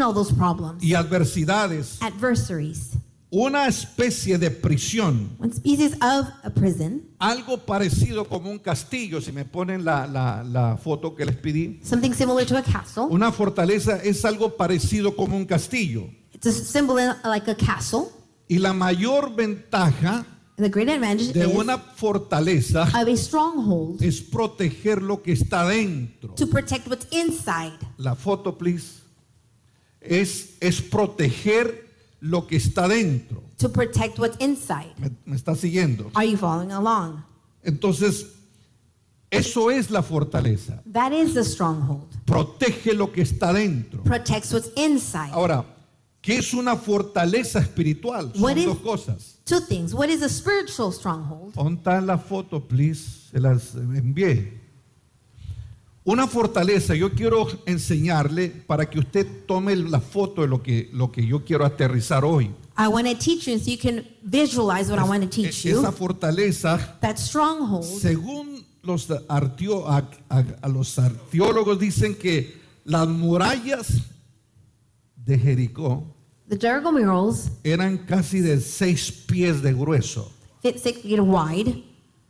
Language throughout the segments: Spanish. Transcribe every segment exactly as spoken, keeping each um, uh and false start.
seen all those problems, y adversidades, adversaries, una especie de prisión, one species of a prison, algo parecido como un castillo, si me ponen la, la, la foto que les pedí. something similar to a castle. Una fortaleza es algo parecido como un castillo. It's a symbol in- like a castle. Y la mayor ventaja And the great advantage de is una fortaleza of a stronghold es proteger lo que está dentro. to protect what's inside. La foto, please. Es, es proteger lo que está dentro. To protect what's inside. ¿Me, me está siguiendo? Are you following along? Entonces, eso es la fortaleza. That is the stronghold. Protege lo que está dentro. Protects what's inside. Ahora, ¿qué es una fortaleza espiritual? Son What is- dos cosas. Two things. What is a spiritual stronghold? ¿Dónde está la foto, please? Se las envié. Una fortaleza, yo quiero enseñarle para que usted tome la foto de lo que, lo que yo quiero aterrizar hoy. I want to teach you so you can visualize what I want to teach Esa you. fortaleza, That stronghold, según los, arteo- a, a- a los arqueólogos, dicen que las murallas de Jericó the Jericho murals, eran casi de seis pies de grueso, fit six feet wide.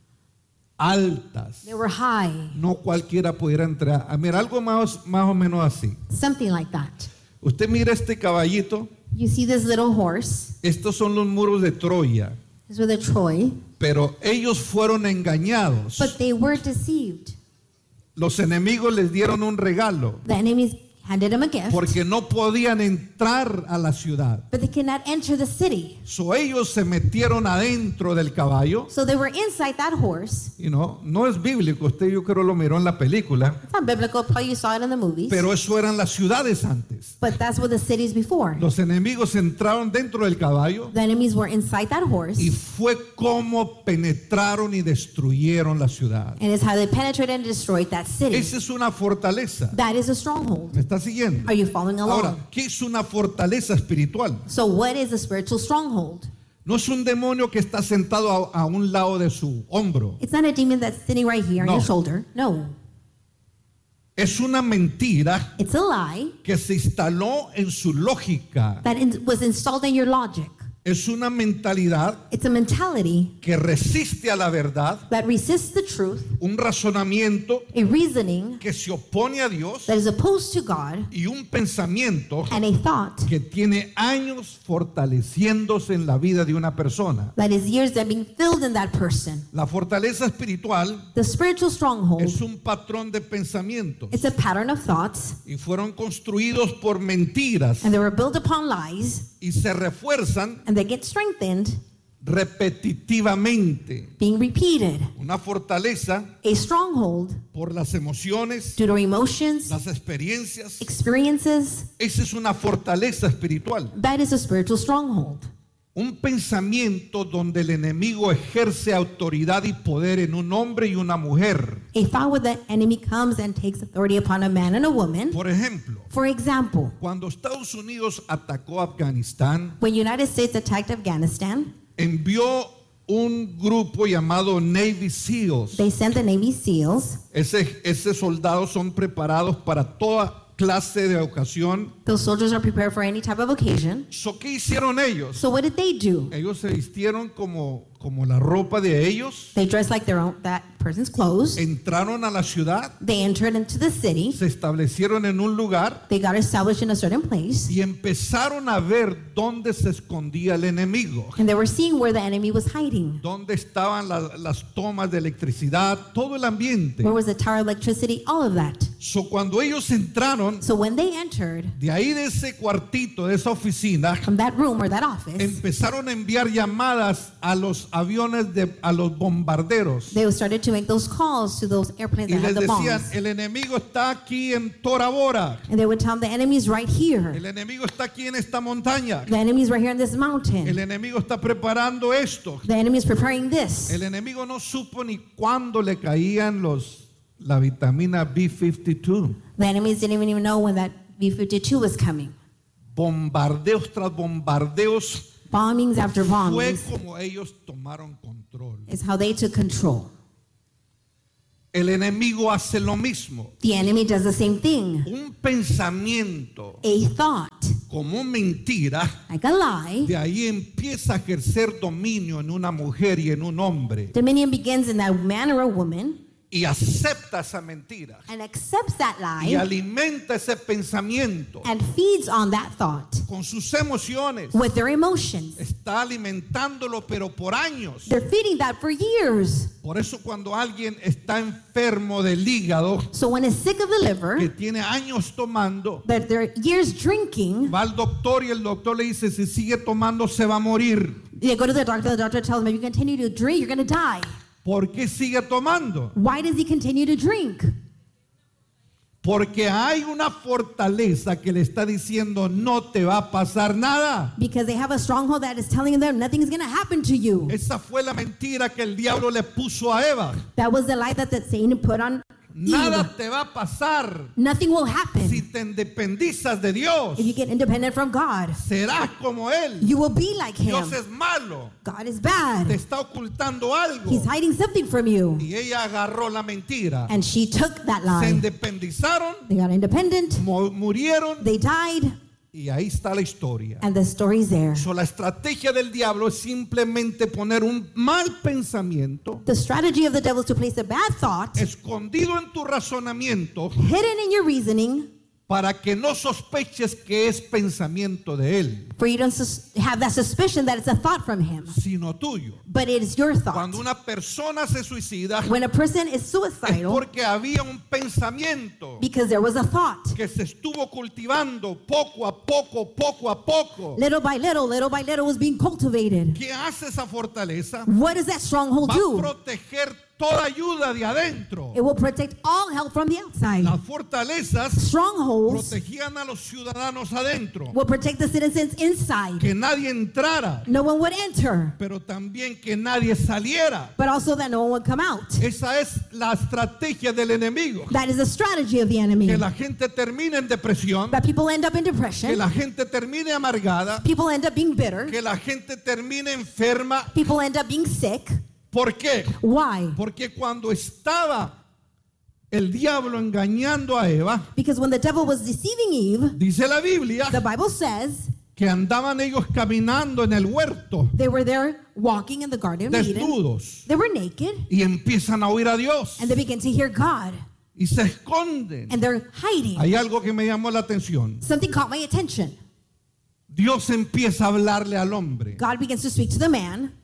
altas. They were high. No cualquiera pudiera entrar. A ver, algo más, más o menos así. Something like that. Usted mira este caballito. You see this little horse. Estos son los muros de Troya. This was a Troy. Pero ellos fueron engañados. But they were deceived. Los enemigos les dieron un regalo. The enemies handed him a gift. Porque no podían entrar a la ciudad. But they cannot enter the city. So ellos se metieron adentro del caballo. So they were inside that horse. Y no, no es bíblico. Usted yo creo lo miró en la película. It's not biblical, probably you saw it in the movies. Pero eso eran las ciudades antes. But that's what the cities before. Los enemigos entraron dentro del caballo. The enemies were inside that horse. Y fue como penetraron y destruyeron la ciudad. And it's how they penetrated and destroyed that city. Esa es una fortaleza. That is a stronghold. ¿Me está siguiendo? Are you following along? Ahora, ¿qué es una fortaleza espiritual? So what is a spiritual stronghold? No es un demonio que está sentado a, a un lado de su hombro. It's not a demon that's sitting right here No. on your shoulder. No. Es una mentira It's a lie que se instaló en su lógica. that in, was installed in your logic. Es una mentalidad It's a mentality que resiste a la verdad, that resists the truth, un razonamiento a reasoning que se opone a Dios that is opposed to God, y un pensamiento and a thought que tiene años fortaleciéndose en la vida de una persona. that is years that being filled in that person. La fortaleza espiritual The spiritual stronghold, es un patrón de pensamientos it's a pattern of thoughts, y fueron construidos por mentiras and they were built upon lies, y se refuerzan and they get strengthened, repetitivamente. being repeated. Una fortaleza A stronghold por las emociones, due to emotions, las experiencias. experiences, Esa es una fortaleza espiritual. that is a spiritual stronghold. Un pensamiento donde el enemigo ejerce autoridad y poder en un hombre y una mujer. A thought where the enemy comes and takes authority upon a man and a woman. Por ejemplo, For example, cuando Estados Unidos atacó a Afganistán, when United States attacked Afghanistan, envió un grupo llamado Navy SEALs. they sent the Navy SEALs. Ese, ese soldados son preparados para toda clase de ocasión. Those soldiers are prepared for any type of occasion. So, ¿qué hicieron ellos? So what did they do? Ellos se vistieron como, como la ropa de ellos, They dressed like their own, that person's clothes. entraron a la ciudad, They entered into the city. se establecieron en un lugar They got established in a certain place. y empezaron a ver dónde se escondía el enemigo, And they were seeing where the enemy was hiding. dónde estaban la- las tomas de electricidad, todo el ambiente. Where was the tower electricity? All of that. So, cuando ellos entraron, So when they entered de ahí de ese cuartito, de esa oficina, from that room or that office, empezaron a enviar llamadas a los aviones, de, a los bombarderos. they started to make those calls to those airplanes Y that les had the decían, bombs. el enemigo está aquí en Tora Bora. And they would tell them the enemy's right here. El enemigo está aquí en esta montaña. The enemy's right here in this El mountain. enemigo está preparando esto. The enemy's preparing this. El enemigo no supo ni cuándo le caían los, la vitamina B cincuenta y dos. The enemies didn't even know when that B fifty-two was coming. Bombardeos tras bombardeos. Bombings after Fue bombings como ellos tomaron control. is how they took control. El enemigo hace lo mismo. The enemy does the same thing. Un pensamiento A thought como mentira, like a lie, de ahí empieza a ejercer dominio en una mujer y en un hombre. dominion begins in that man or a woman Y acepta esa mentira. and accepts that Y lie alimenta ese pensamiento and feeds on that thought con sus emociones. with their emotions. Está alimentándolo, pero por años. They're feeding that for years. Por eso cuando alguien está enfermo del hígado, So when it's sick of the que liver, tiene años tomando, that they're years drinking, va al doctor y el doctor le dice, si sigue tomando se va a morir. they go to the doctor, the doctor tells them, if you continue to drink, you're going to die. ¿Por qué sigue tomando? Why does he continue to drink? Porque hay una fortaleza que le está diciendo, no te va a pasar nada. Because they have a stronghold that is telling them nothing's going to happen to you. Esa fue la mentira que el diablo le puso a Eva. That was the lie that the Satan put on Nada Eve. te va a pasar Nothing will happen. si te independizas de Dios. If you get independent from God, Serás como Él. you will be like him. Dios es malo. God is Te bad. está ocultando algo. He's hiding something from you. Y ella agarró la mentira. And she took that Se lie. independizaron, They got independent. mu- murieron They died. y ahí está la historia. And the story's there. So, la estrategia del diablo es simplemente poner un mal pensamiento The strategy of the devil is to place a bad thought escondido en tu razonamiento hidden in your reasoning para que no sospeches que es pensamiento de él, for you to sus- have that suspicion that it's a thought from him. sino tuyo. But it is your thought. Cuando una persona se suicida When a person is es suicidal, porque había un pensamiento because there was a thought. que se estuvo cultivando poco a poco, poco a poco. Little by little, little by little was being cultivated. ¿Qué hace esa fortaleza? What does that stronghold Va a do? proteger toda ayuda de adentro. It will protect all help from the outside. Las fortalezas Strongholds protegían a los ciudadanos adentro, will protect the citizens inside. que nadie entrara, No one would enter, pero también que nadie saliera. but also that no one would come out. Esa es la estrategia del enemigo. That is the strategy of the enemy. Que la gente termine en depresión, That people end up in que depression. la gente termine amargada, People end up being bitter. que la gente termine enferma. People end up being sick. ¿Por qué? Why? Porque cuando estaba el diablo engañando a Eva, Because when the devil was deceiving Eve, dice la Biblia the Bible says que andaban ellos caminando en el huerto they were there walking in the Garden of Eden. desnudos They were naked y empiezan a oír a Dios and they began to hear God y se esconden. and they're hiding. Hay algo que me llamó la atención. Something caught my attention. Dios empieza a hablarle al hombre God begins to speak to the man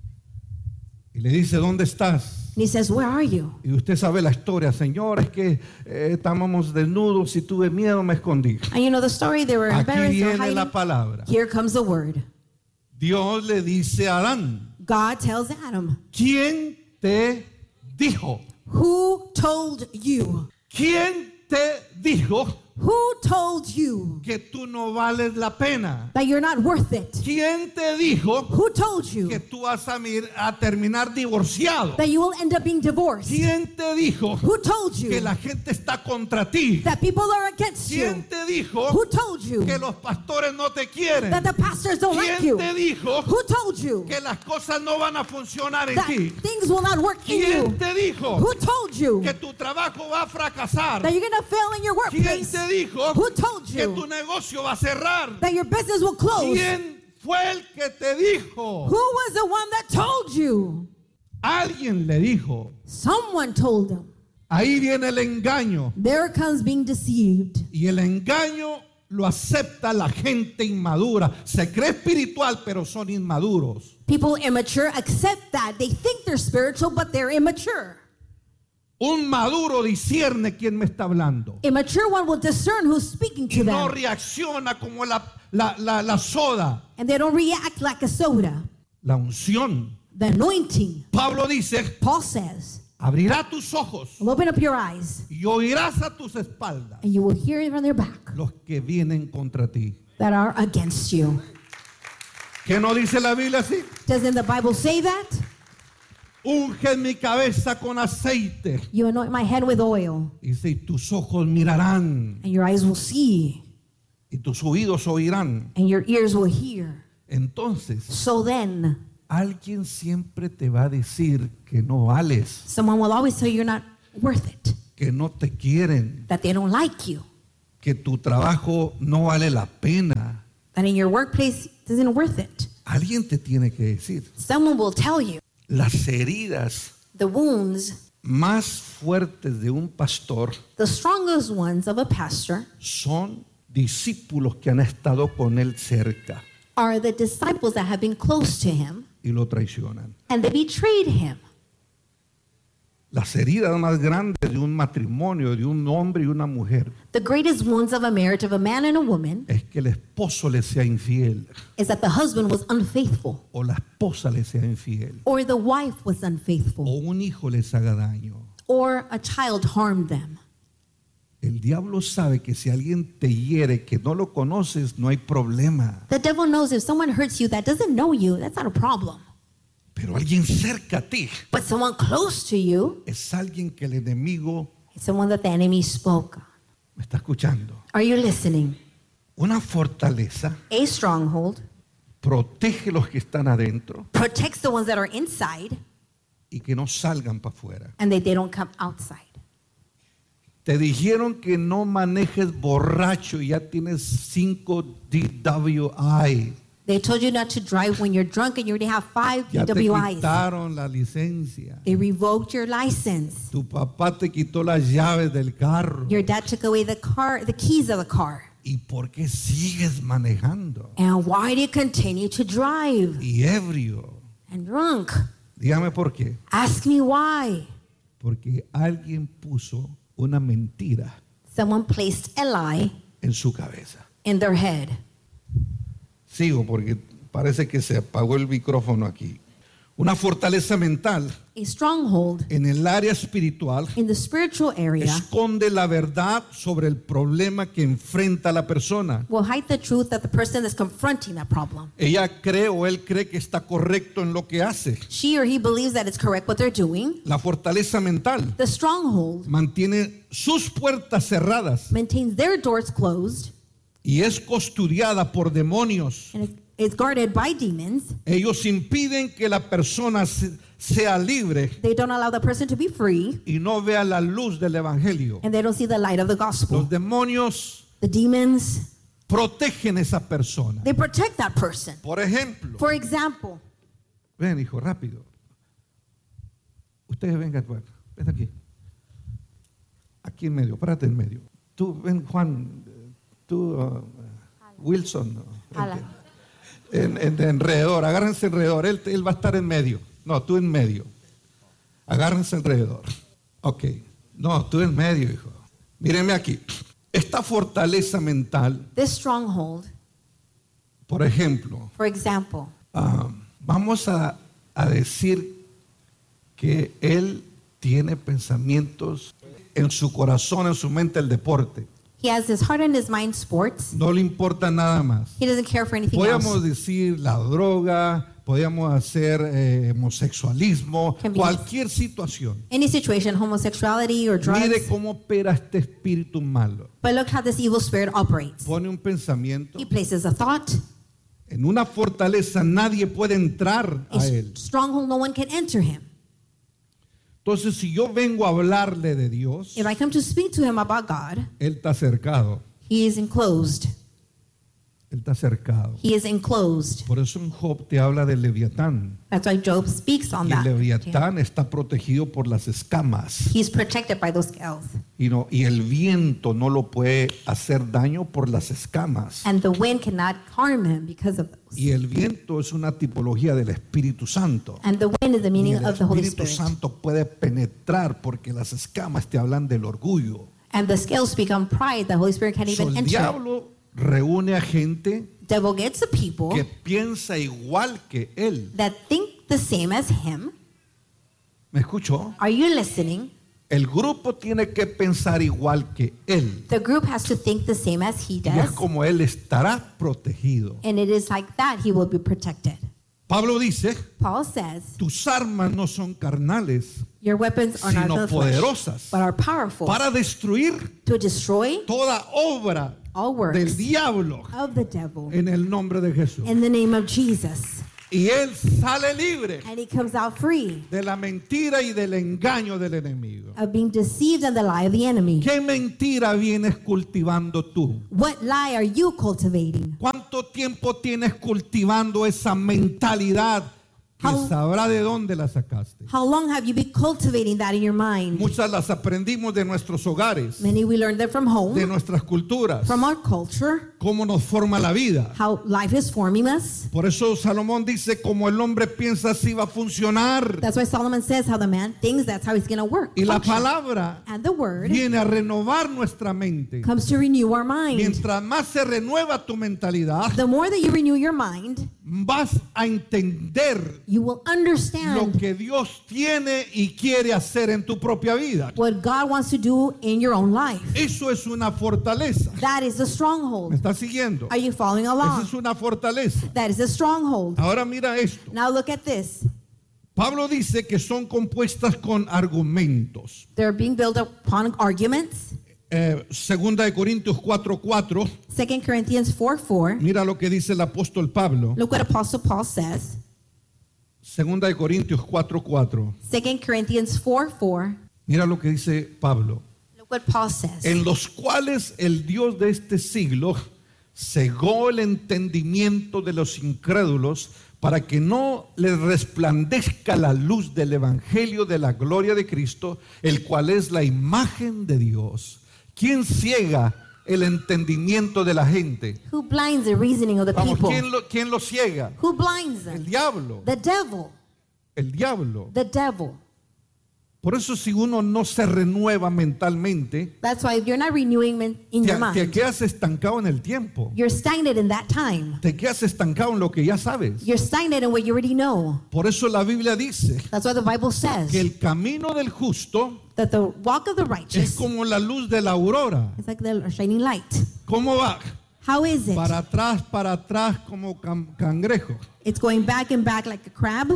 y le dice, ¿dónde estás? and he says, "Where are you?" Y usted sabe la historia, Señor, es que eh, estábamos desnudos y tuve miedo, me escondí. And you know the story, they were Aquí embarrassed, they were viene la hiding. palabra. Here comes the word. Dios le dice a Adán, God tells Adam, ¿quién te dijo? "Who told you? ¿Quién te dijo Who told you que tú no vales la pena? that you're not worth it? ¿Quién te dijo Who told you que tú vas a, mir- a terminar divorciado? that you will end up being divorced? ¿Quién te dijo Who told que you la gente está contra ti? that people are against you? ¿Quién te dijo Who told you que los pastores no te quieren? that the pastors don't like ¿Quién you? te dijo Who told you que las cosas no van a funcionar en that ti? things will not work in ¿Quién you? te dijo Who told you que tu trabajo va a fracasar? that you're going to fail in your ¿Quién workplace? te dijo Who told que tu you negocio va a cerrar? that your business will close? ¿Quién fue el que te dijo? Who was the one that told you? Alguien le dijo. Someone told them. Ahí viene el engaño. There comes being deceived. Y el engaño lo acepta la gente inmadura. Se cree espiritual, pero son inmaduros. People immature accept that. They think they're spiritual, but they're immature. Un maduro discierne quién me está hablando. Immature one will discern who's speaking Y to no them. reacciona como la, la, la, la soda. And they don't react like a soda. La unción. The anointing, Pablo dice, Paul says, abrirá tus ojos will open up your eyes y oirás a tus espaldas and you will hear it from their back los que vienen contra ti. that are against you. ¿Qué no dice la Biblia así? Doesn't the Bible say that? Unge mi cabeza con aceite. You anoint my head with oil Y dice, y tus ojos mirarán and your eyes will see y tus oídos oirán. and your ears will hear. Entonces, So then, alguien siempre te va a decir que no vales, someone will always tell you you're not worth it, que no te quieren, that they don't like you, que tu trabajo no vale la pena, that in your workplace isn't worth it. Alguien te tiene que decir. Someone will tell you Las heridas the wounds, más fuertes de un pastor the strongest ones of a pastor, son discípulos que han estado con él cerca are the disciples that have been close to him y lo traicionan. and they betrayed him. Las heridas más grandes de un matrimonio, de un hombre y una mujer, The greatest wounds of a marriage of a man and a woman es que el esposo le sea infiel is that the husband was unfaithful o la esposa le sea infiel or the wife was o unfaithful un hijo les haga daño. or a child harmed them. El diablo sabe que si alguien te hiere que no lo conoces, no hay problema. The devil knows if someone hurts you that doesn't know you, that's not a problem. Pero alguien cerca a ti But someone close to you es alguien que el enemigo is someone that the enemy spoke. me está escuchando. Are you listening? Una fortaleza A stronghold protege los que están adentro protects the ones that are inside y que no salgan para afuera. and that they don't come outside. Te dijeron que no manejes borracho y ya tienes cinco D W I. They told you not to drive when you're drunk and you already have five Ya te D W Is. quitaron la licencia. They revoked your license. Tu papá te quitó las llaves del carro. Your dad took away the car, the keys of the car. ¿Y por qué sigues manejando? And why do you continue to drive Y ebrio. and drunk? Dígame por qué. Ask me why. Porque alguien puso una mentira Someone placed a lie en su cabeza. in their head. Sigo porque parece que se apagó el micrófono aquí. Una fortaleza mental A stronghold en el área espiritual in the spiritual area esconde la verdad sobre el problema que enfrenta la persona. will hide the truth that the person is confronting that problem. Ella cree o él cree que está correcto en lo que hace. She or he believes that it's correct what they're doing. La fortaleza mental The stronghold mantiene sus puertas cerradas maintains their doors closed y es custodiada por demonios. and it- it's guarded by demons. Ellos impiden que la persona se- sea libre They don't allow the person to be free y no vea la luz del evangelio. and they don't see the light of the gospel. Los demonios The demons, protegen a esa persona. they protect that person. Por ejemplo, For example, ven hijo, rápido. Ustedes vengan, bueno, ven aquí. Aquí en medio, párate en medio. Tú, ven Juan, tú, uh, Wilson. uh, Ala. En, en, en alrededor, agárrense alrededor. Él, él va a estar en medio. No, tú en medio. Agárrense alrededor. Ok. No, tú en medio, hijo. Mírenme aquí. Esta fortaleza mental, this stronghold, por ejemplo, for example, ah, vamos a, a decir que él tiene pensamientos en su corazón, en su mente, el deporte. he has his heart and his mind sports. No le importa nada más. He doesn't care for anything Podríamos else. decir la droga, podríamos hacer eh, homosexualismo, Can be- cualquier situación. Any situation, homosexuality or drugs. Mire cómo opera este espíritu malo. But look how this evil spirit operates. Pone un pensamiento. He places a thought, En una fortaleza nadie puede entrar a a él. stronghold, no one can enter him. Entonces, si yo vengo a hablarle de Dios, If I come to speak to him about God, él está cercado. he is enclosed. Él está cercado. He is enclosed. Por eso en Job te habla del Leviatán. That's why Job speaks on Y el that. Leviatán está protegido por las escamas. He's protected by those scales. Y, no, y el viento no lo puede hacer daño por las escamas. And the wind cannot harm him because of those. Y el viento es una tipología del Espíritu Santo. And the wind is the Y meaning el of the Holy Espíritu Spirit. Santo puede penetrar porque las escamas te hablan del orgullo. And the scales speak on pride. The Holy Spirit can't So, even el enter. diablo reúne a gente Devil gets the people que piensa igual que él. that think the same as him. ¿Me escuchó? Are you listening? El grupo tiene que pensar igual que él. The group has to think the same as he Y es does. como él estará protegido. And it is like that he will be protected. Pablo dice, Paul says, tus armas no son carnales, your weapons are not sino of the flesh, poderosas but are powerful para destruir to destroy toda obra all del works diablo of the devil en el nombre de Jesús. in the name of Jesus. Y él sale libre and he comes out free de la mentira y del engaño del enemigo. of being deceived in the lie of the enemy. ¿Qué mentira vienes cultivando tú? What lie are you cultivating? ¿Cuánto tiempo tienes cultivando esa mentalidad que How- sabrá de dónde la sacaste? How long have you been cultivating that in your mind? Muchas las aprendimos de nuestros hogares, Many we learned them from home, de nuestras culturas, from our culture, cómo nos forma la vida. how life is forming us. Por eso Salomón dice, como el hombre piensa así va a funcionar. That's why Solomon says how the man thinks, that's how he's going to work. Y la function. palabra And the word viene a renovar nuestra mente. comes to renew our mind. Mientras más se renueva tu mentalidad, The more that you renew your mind, vas a entender you will lo understand que Dios tiene y quiere hacer en tu propia vida. what God wants to do in your own life. Eso es una fortaleza. That is the ¿Me stronghold. estás siguiendo? Are you following Esa along? es una fortaleza. That is a stronghold. Ahora mira esto. Now look at this. Pablo dice que son compuestas con argumentos. They're being built upon arguments. Eh, segunda de Corintios cuatro cuatro. Second Corinthians four four. Mira lo que dice el apóstol Pablo. Look what Apostle Paul says. Segunda de Corintios cuatro cuatro. Second Corinthians four four. Mira lo que dice Pablo. Look what Paul says. En los cuales el Dios de este siglo cegó el entendimiento de los incrédulos para que no les resplandezca la luz del evangelio de la gloria de Cristo, el cual es la imagen de Dios. ¿Quién ciega el entendimiento de la gente? Who blinds the reasoning of the Vamos, people? ¿quién lo, quién lo ciega? Who blinds El them? diablo. The devil. El diablo. The devil. Por eso si uno no se renueva mentalmente, That's why if you're not renewing men- in te, your te mind, quedas estancado en el tiempo. you're stagnant in that time. Te quedas estancado en lo que ya sabes. You're stagnant in what you already know. Por eso la Biblia dice That's why the Bible says que el camino del justo that the walk of the es righteous como la luz de la aurora. is like the shining light. ¿Cómo va? How is it? Para atrás, para atrás, como cam- cangrejo. It's going back and back like a crab.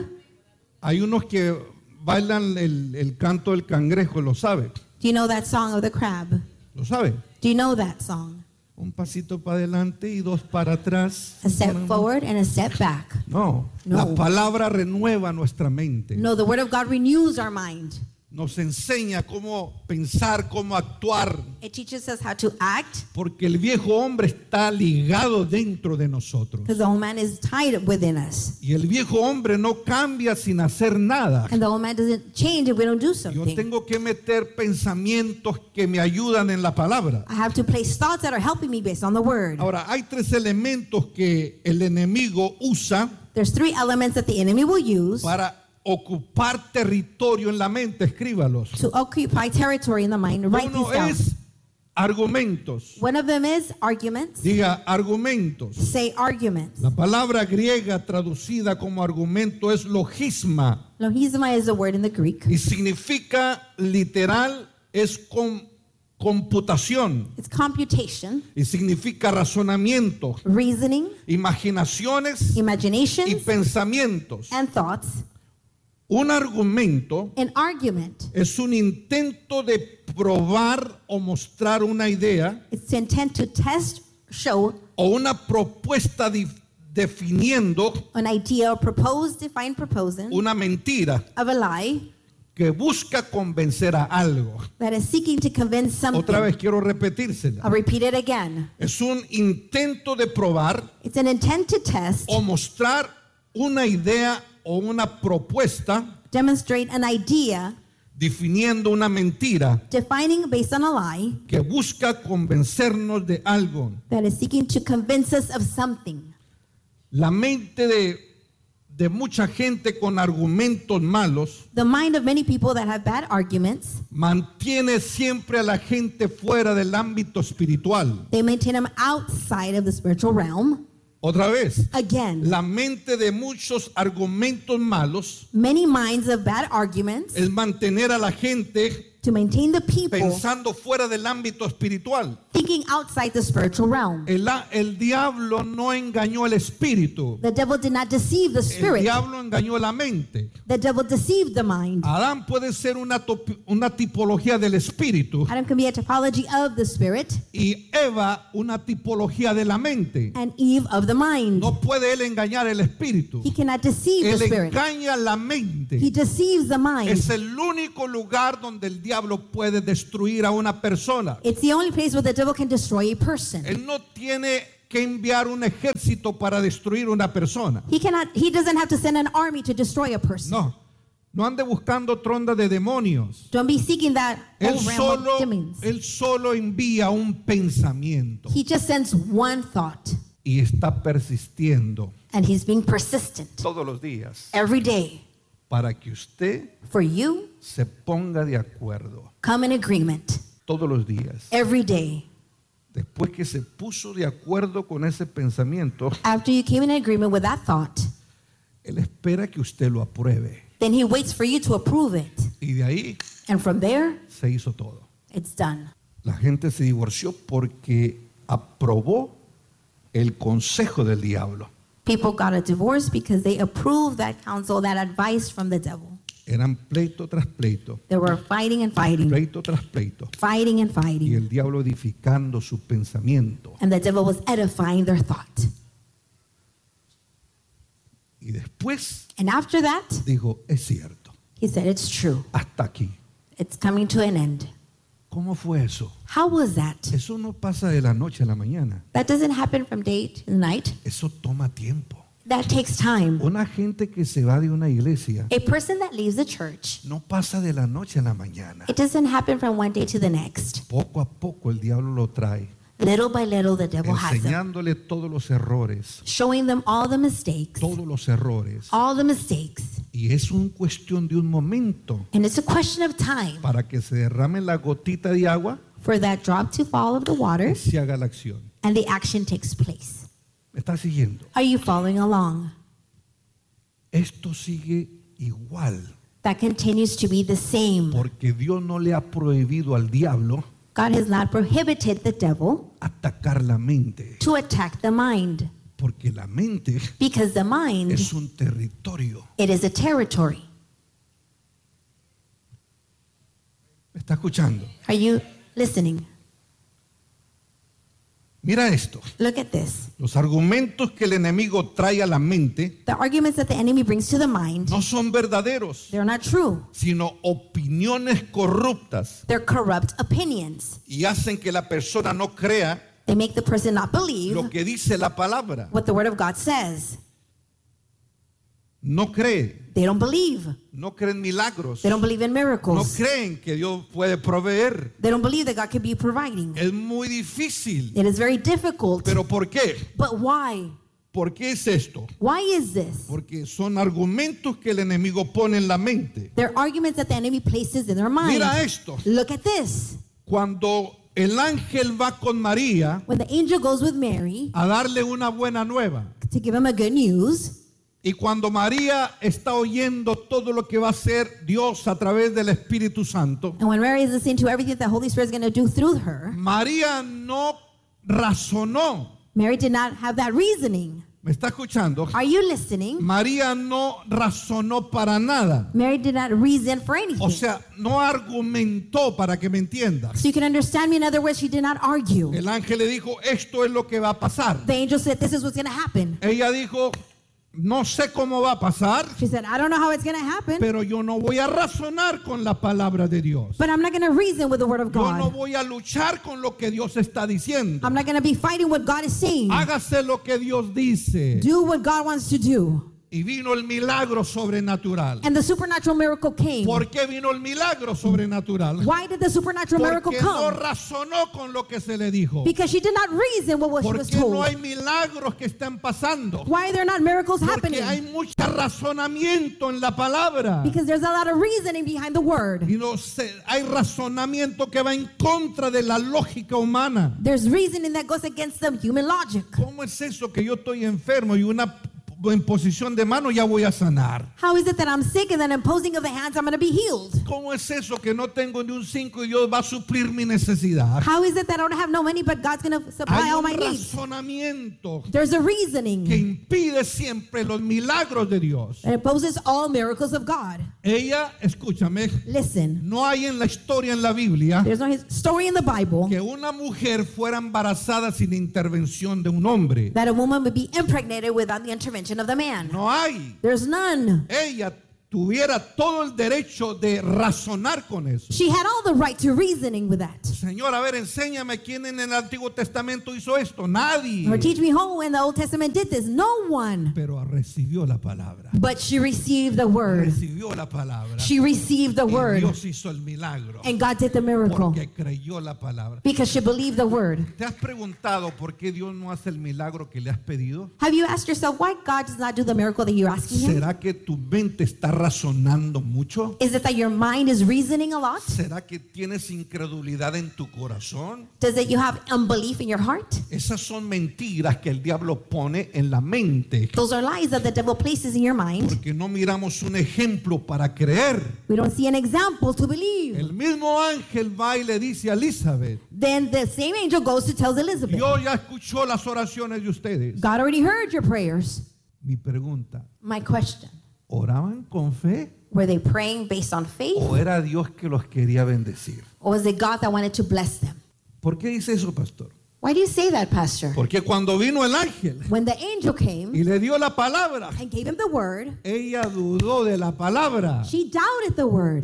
Hay unos que bailan el, el canto del cangrejo, ¿lo sabe? Do you know that song of the crab? ¿Lo sabe? Do you know that song? Un pasito para adelante y dos para atrás. A step forward and a step back. No, No. la palabra renueva nuestra mente. No, the word of God renews our mind. Nos enseña cómo pensar, cómo actuar, It teaches us how to act porque el viejo hombre está ligado dentro de nosotros. because the old man is tied within us. Y el viejo hombre no cambia sin hacer nada. And the old man doesn't change if we don't do Yo something. tengo que meter pensamientos que me ayudan en la palabra. I have to place thoughts that are helping me based on the word. Ahora, hay tres elementos que el enemigo usa There's three elements that the enemy will use para ocupar territorio en la mente. Escríbalos. to occupy territory in the mind. Write Uno these down. es argumentos. One of them is arguments. Diga argumentos. Say arguments. La palabra griega traducida como argumento es logisma Logisma is a word in the Greek. y significa literal es con, computación It's computation, y significa razonamiento, reasoning, imaginaciones y imaginations, pensamientos. and thoughts. Un argumento An argument es un intento de probar o mostrar una idea is to intend to test, show o una propuesta dif- definiendo an idea or propose, define, proposing una mentira of a lie que busca convencer a algo. that is seeking to convince something. Otra vez quiero repetírsela. I'll repeat it again. Es un intento de probar It's an intent to test, o mostrar una idea o una propuesta demonstrate an idea, definiendo una mentira defining based on a lie que busca convencernos de algo. that is seeking to convince us of something. La mente de, de mucha gente con argumentos malos The mind of many people that have bad arguments, mantiene siempre a la gente fuera del ámbito espiritual. they maintain them outside of the spiritual realm. Otra vez, Again, la mente de muchos argumentos malos many minds of bad arguments es mantener a la gente to maintain the people pensando fuera del ámbito espiritual. thinking outside the spiritual realm. El, el diablo no engañó el espíritu. The devil did not deceive the El spirit. diablo engañó la mente. The devil deceived the mind. Adán puede ser una, top- una tipología del espíritu Adam can be a typology of the spirit y Eva una tipología de la mente. and Eve of the mind. No puede él engañar el espíritu. He cannot deceive the Él spirit. engaña la mente. He deceives the mind. Es el único lugar donde el diablo puede destruir a una persona. It's the only place where the devil can destroy a person. Él no tiene que enviar un ejército para destruir una persona. He cannot. He doesn't have to send an army to destroy a person. No, no ande buscando tronda de demonios. Don't be seeking that Él whole realm solo, of demons. él solo envía un pensamiento He just sends one thought, y está persistiendo and he's being persistent todos los días every day para que usted for you. se ponga de acuerdo Come in agreement todos los días. every day. Después que se puso de acuerdo con ese pensamiento, After you came in agreement with that thought, él espera que usted lo apruebe. then he waits for you to approve it, Y de ahí and from there, se hizo todo. it's done. La gente se divorció porque aprobó el consejo del diablo. People got a divorce because they approved that counsel, that advice from the devil. Eran pleito tras pleito, They were fighting and fighting, pleito tras pleito. fighting and Y fighting, el diablo edificando su pensamiento. and the devil was edifying their thought. Y después And after that, dijo, es cierto, he said, it's true. hasta aquí. It's coming to an end. ¿Cómo fue eso? How was that? Eso no pasa de la noche a la mañana. That doesn't happen from day to night. Eso toma tiempo. That takes time. Una gente que se va de una iglesia A person that leaves the church, no pasa de la noche a la mañana. it doesn't happen from one day to the next. Poco a poco el diablo lo trae, Little by little, the devil has them, enseñándole todos los errores, showing them all the mistakes, todos los errores. all the mistakes. Y es una cuestión de un momento And it's a question of time para que se derrame la gotita de agua for that drop to fall of the y water se haga la acción. and the action takes place. ¿Me está siguiendo? Are you following along? Esto sigue igual That continues to be the same. porque Dios no le ha prohibido al diablo God has not prohibited the devil atacar la mente, to attack the mind, porque la mente because the mind, es un territorio. it is a territory. ¿Me está escuchando? Are you listening? Mira esto. Look at this. Los argumentos que el enemigo trae a la mente The arguments that the enemy brings to the mind, no son verdaderos, they're not true. sino opiniones corruptas They're corrupt opinions. y hacen que la persona no crea They make the person not believe lo que dice la palabra. what the word of God says. No cree, They don't believe. no creen milagros, They don't believe in no miracles. creen que Dios puede proveer. They don't believe that God can be providing. Es muy difícil. It is very difficult. ¿Pero por qué? But why? ¿Por qué es esto? Why is this? Porque son argumentos que el enemigo pone en la mente. They're arguments that the enemy places in their mind. Mira esto. Look at this. Cuando el ángel va con María When the angel goes with Mary a darle una buena nueva, to give him a good news, y cuando María está oyendo todo lo que va a hacer Dios a través del Espíritu Santo, and when Mary is listening to everything that the Holy Spirit is going to do through her, María no razonó. Mary did not have that reasoning. ¿Me está escuchando? Are you listening? María no razonó para nada. Mary did not reason for anything. O sea, no argumentó, para que me entiendas. So you can understand me. In other words, she did not argue. El ángel le dijo, esto es lo que va a pasar. The angel said, this is what's going to happen. Ella dijo, no sé cómo va a pasar, She said, I don't know how it's going to happen, pero yo no voy a razonar con la palabra de Dios. but I'm not going to reason with the word of Yo no God. voy a luchar con lo que Dios está diciendo. I'm not going to be fighting what God is saying. Hágase lo que Dios dice. Do what God wants to do. Y vino el milagro sobrenatural. And the supernatural miracle came. ¿Por qué vino el milagro sobrenatural? Why did the supernatural miracle Porque no come? razonó con lo que se le dijo. Because she did not reason with what she was Porque no told. hay milagros que están pasando. Why are there not miracles Porque hay happening? mucho razonamiento en la palabra. Because there's a lot of reasoning behind the word. Y no sé, hay razonamiento que va en contra de la lógica humana. There's reasoning that goes against the human logic. ¿Cómo es eso que yo estoy enfermo y una en posición de mano ya voy a sanar? How is it that I'm sick and then in posing of the hands I'm going to be healed? ¿Cómo es eso que no tengo ni un cinco y Dios va a suplir mi necesidad? How is it that I don't have no money but God's going to supply Hay all un my needs? razonamiento There's a que reasoning impide siempre los milagros de Dios. that opposes all miracles of God. Ella, escúchame, Listen, no hay en la historia en la Biblia there's no his- story in the Bible que una mujer fuera embarazada sin intervención de un hombre. that a woman would be impregnated without the intervention of the man. No hay. There's none. Ella tuviera todo el derecho de razonar con eso. She had all the right to reasoning with that. Señor, a ver, enséñame quién en el Antiguo Testamento hizo esto. Nadie. Or teach me how in the Old Testament did this. No one. Pero recibió la palabra. But she received the word. Recibió la palabra. She received the Y word. Dios hizo el milagro. And God did the miracle Porque creyó la palabra. because she believed the word. ¿Te has preguntado por qué Dios no hace el milagro que le has pedido? Have you asked yourself why God does not do the miracle that you're asking him? ¿Será que tu mente está razonando mucho? Is it that your mind is reasoning a lot? ¿Será que tienes incredulidad en tu corazón? Does it you have unbelief in your heart? Esas son mentiras que el diablo pone en la mente. Those are lies that the devil places in your mind. Porque no miramos un ejemplo para creer. We don't see an example to believe. El mismo ángel va y le dice a Elizabeth: Then the same angel goes to tell Elizabeth, Dios ya escuchó las oraciones de ustedes. God already heard your prayers. Mi pregunta, My question, ¿oraban con fe were they praying based on faith? o era Dios que los quería bendecir? Or was it God that wanted to bless them? ¿Por qué dice eso, pastor? Why do you say that, Pastor? Porque cuando vino el ángel When the angel came y le dio la palabra, and gave him the word, ella dudó de la palabra. she doubted the word.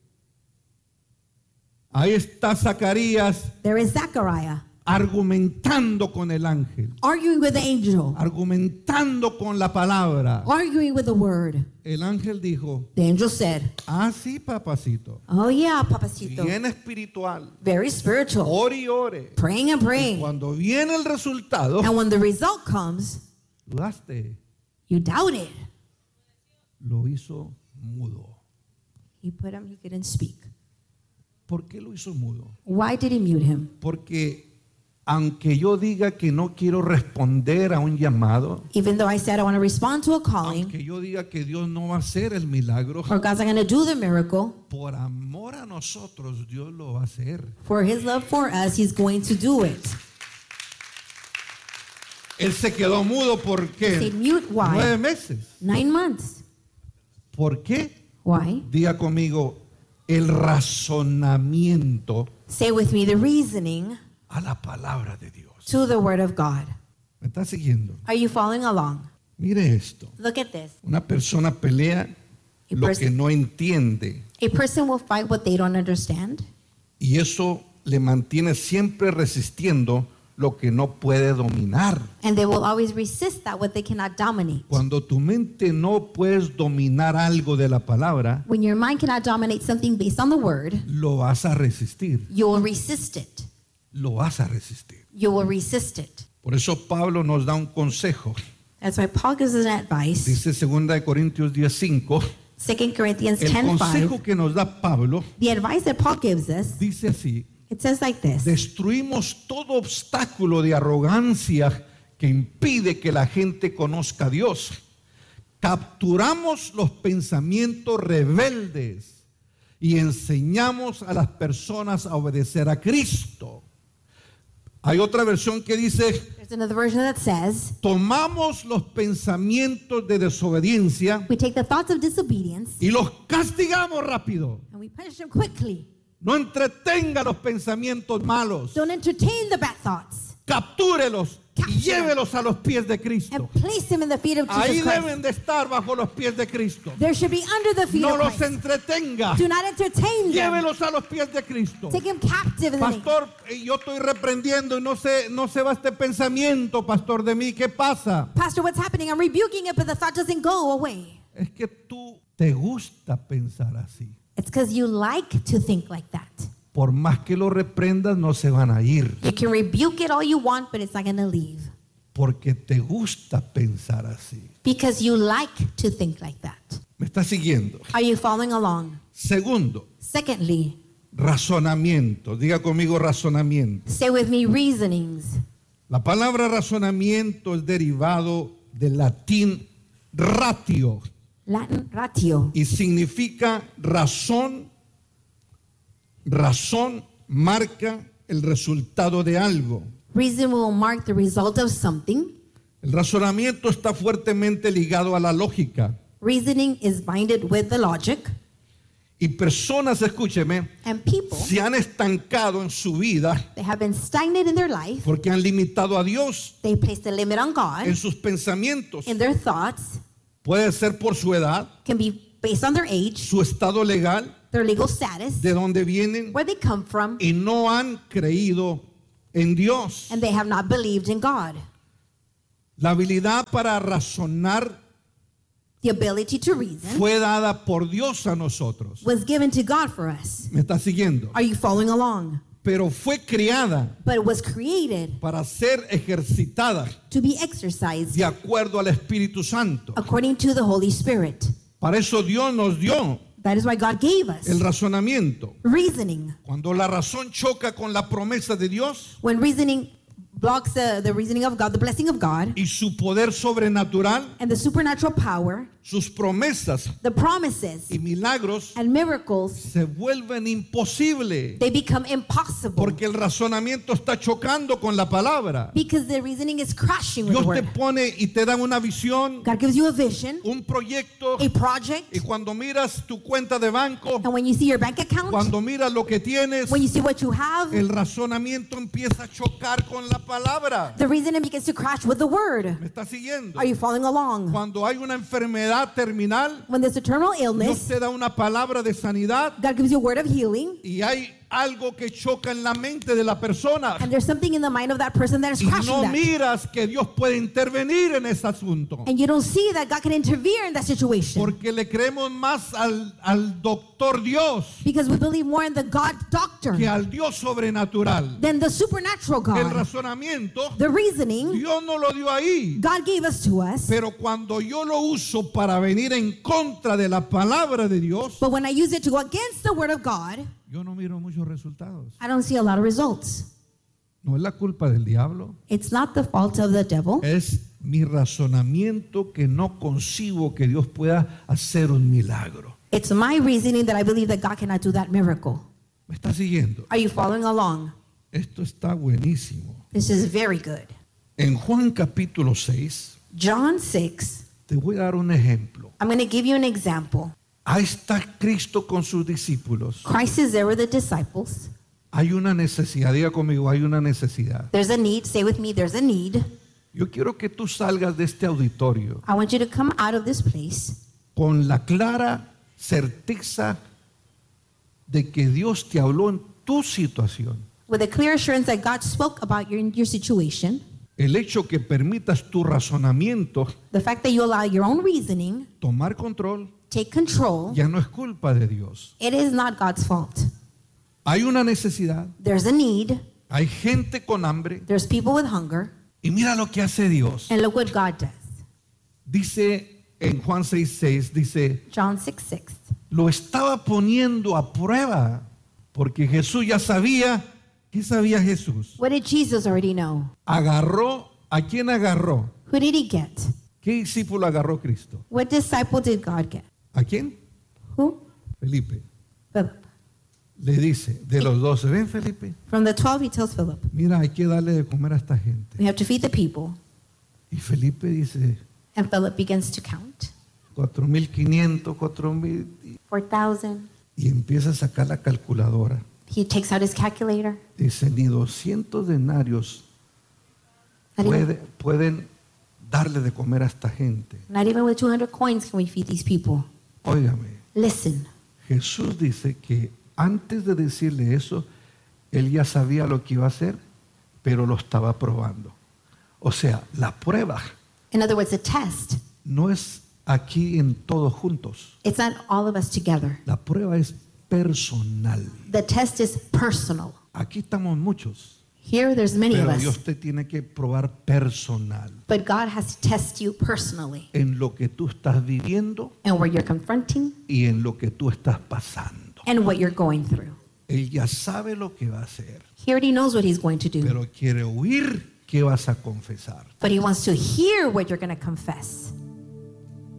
Ahí está Zacarías There is Zechariah argumentando con el ángel, arguing with the angel, argumentando con la palabra. arguing with the word. El ángel dijo: The angel said, ah, sí, papacito, oh yeah, papacito, bien espiritual, very spiritual, ore y ore. praying and praying. Cuando viene el resultado, And when the result comes, dudaste. you doubted. Lo hizo mudo. He put him, he couldn't speak. ¿Por qué lo hizo mudo? Why did he mute him? Porque aunque yo diga que no quiero responder a un llamado, Even though I said I want to respond to a calling, aunque yo diga que Dios no va a hacer el milagro, or God's not going to do the miracle, por amor a nosotros Dios lo va a hacer. for his love for us, he's going to do it. Él se quedó mudo ¿por Stayed qué? mute, Nueve why? meses. Nine months. ¿Por qué? Why? Diga conmigo, el razonamiento Say with me the reasoning a la palabra de Dios. to the word of God. ¿Me está siguiendo? Are you following along? Mire esto. Look at this. Una persona pelea A lo person- que no entiende A person will fight what they don't understand, y eso le mantiene siempre resistiendo lo que no puede dominar. and they will always resist that what they cannot dominate. Cuando tu mente no puedes dominar algo de la palabra, When your mind cannot dominate something based on the word, lo vas a resistir. you will resist it. Lo vas a resistir. You will resist it. Por eso Pablo nos da un consejo. That's why Paul gives us an advice. Dice segunda de Corintios diez cinco. Second Corinthians El ten consejo five. que nos da Pablo The advice that Paul gives us, dice así: it says like this. destruimos todo obstáculo de arrogancia que impide que la gente conozca a Dios. Capturamos los pensamientos rebeldes y enseñamos a las personas a obedecer a Cristo. Hay otra versión que dice: There's another version that says, tomamos los pensamientos de desobediencia we take the thoughts of disobedience y los castigamos rápido. and we punish them quickly. No entretenga los pensamientos malos. Don't entertain the bad thoughts. Captúrelos y Capture. llévelos a los pies de Cristo. And place them in the feet of Ahí Jesus deben Christ. de estar bajo los pies de Cristo. There should be under the feet No of los Christ. entretenga. Do not entertain them. Llévelos a los pies de Cristo. Take him captive in the name. Pastor, eh, yo estoy reprendiendo y no se, no se va este pensamiento, pastor, de mí. ¿Qué pasa? Pastor, what's happening? I'm rebuking it, but the thought doesn't go away. Es que tú te gusta pensar así. It's because you like to think like that. Por más que lo reprendas, no se van a ir. You can rebuke it all you want, but it's not going to leave. Porque te gusta pensar así. Because you like to think like that. ¿Me está siguiendo? Are you following along? Segundo, Secondly, razonamiento. Diga conmigo razonamiento. say with me reasonings. La palabra razonamiento es derivado del latín ratio Latin ratio. y significa razón. Razón marca el resultado de algo. Reason will mark the result of something. El razonamiento está fuertemente ligado a la lógica. Reasoning is binded with the logic. Y personas, escúcheme, And people, se han estancado en su vida they have been stagnant in their life. porque han limitado a Dios They placed a limit on God en sus pensamientos. in their thoughts. Puede ser por su edad, Can be based on their age, su estado legal, their legal status, de dónde vienen, where they come from, y no han creído en Dios. and they have not believed in God. La habilidad para razonar The ability to reason fue dada por Dios a nosotros. was given to God for us. ¿Me está siguiendo? Are you following along? Pero fue creada But it was created para ser ejercitada to be exercised de acuerdo al Espíritu Santo. according to the Holy Spirit. Para eso Dios nos dio That is why God gave us el razonamiento. reasoning. Cuando la razón choca con la promesa de Dios When reasoning blocks the, the reasoning of God, the blessing of God, y su poder sobrenatural, and the supernatural power, sus promesas the promises y milagros and miracles, se vuelven imposibles they become impossible porque el razonamiento está chocando con la palabra. because the reasoning is crashing with the Dios te word. pone y te da una visión, God gives you a vision, un proyecto, a project, y cuando miras tu cuenta de banco, and when you see your bank account, cuando miras lo que tienes, when you see what you have, el razonamiento empieza a chocar con la palabra. the reasoning begins to crash with the word. ¿Me está siguiendo? Are you following along? Cuando hay una enfermedad terminal, When there's a terminal Dios illness, te da una palabra de sanidad God gives you a word of healing, y hay algo que choca en la mente de la persona and there's something in the mind of that person that is y crashing no that. miras que Dios puede intervenir en ese asunto. And you don't see that God can interfere in that situation. Porque le creemos más al, al doctor Dios Because we believe more in the God doctor que al Dios sobrenatural. than the supernatural El God. razonamiento, The reasoning Dios no lo dio ahí. God gave us to us, Pero cuando yo lo uso para venir en contra de la palabra de Dios, but when I use it to go against the word of God, yo no miro muchos resultados. I don't see a lot of results. No es la culpa del diablo, It's not the fault of the devil. es mi razonamiento que no concibo que Dios pueda hacer un milagro. It's my reasoning that I believe that God cannot do that miracle. ¿Me está siguiendo? Are you following along? Esto está buenísimo. This is very good. En Juan capítulo seis, John six, te voy a dar un ejemplo. I'm going to give you an example. Ahí está Cristo con sus discípulos. Christ is there with the disciples. Hay una necesidad, diga conmigo, hay una necesidad. There's a need. Say with me, there's a need. Yo quiero que tú salgas de este auditorio I want you to come out of this place con la clara certeza de que Dios te habló en tu situación. with a clear assurance that God spoke about your, your situation. El hecho que permitas tu razonamiento The fact that you allow your own reasoning tomar control take control, ya no es culpa de Dios. it is not God's fault. Hay una necesidad, There's a need. hay gente con hambre There's people with hunger. y mira lo que hace Dios. And look what God does. Dice en Juan seis seis, dice, John six six. lo estaba poniendo a prueba porque Jesús ya sabía. ¿Qué sabía Jesús? What did Jesus already know? Agarró, ¿a quién agarró? Who did he get? ¿Qué discípulo agarró Cristo? What disciple did God get? ¿A quién? Who? Felipe. Philip. Le dice, de los doce, ven Felipe, From the twelve, he tells Philip, mira, hay que darle de comer a esta gente. we have to feed the people. Y Felipe dice, And Philip begins to count. cuatro mil quinientos, cuatro mil, four thousand. y empieza a sacar la calculadora. He takes out his calculator. Dice, ni doscientos denarios Not even, puede- pueden darle de comer a esta gente. not even with two hundred coins can we feed these people. Óigame, Listen, Jesús dice que antes de decirle eso, él ya sabía lo que iba a hacer, pero lo estaba probando. O sea, la prueba in other words, the test, no es aquí en todos juntos. it's not all of us together. La prueba es personal. The test is personal. Aquí estamos muchos, Here, there's many of pero Dios us. te tiene que probar personal But God has to test you personally en lo que tú estás viviendo and where you're confronting y en lo que tú estás pasando. and what you're going through. Él ya sabe lo que va a hacer, He already knows what he's going to do, pero quiere oír qué vas a confesar. but he wants to hear what you're going to confess.